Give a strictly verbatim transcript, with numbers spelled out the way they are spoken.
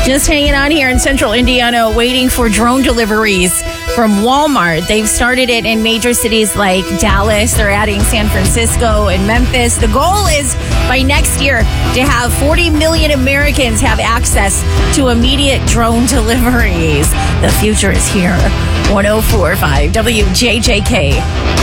Just hanging on here in central Indiana, waiting for drone deliveries from Walmart. They've started it in major cities like Dallas. They're adding San Francisco and Memphis. The goal is by next year to have forty million Americans have access to immediate drone deliveries. The future is here. one oh four point five W J J K.